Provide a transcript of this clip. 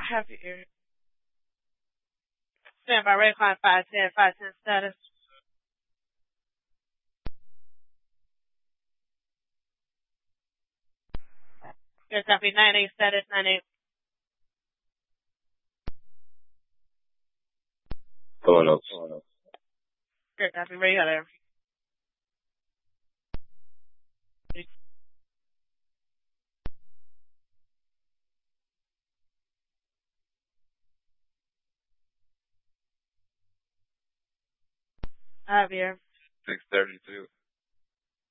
have you here. Stand by Raycon 510, 510 status. Good copy, 98 status, 98. Going up. Good copy, radio there. Javier. 632.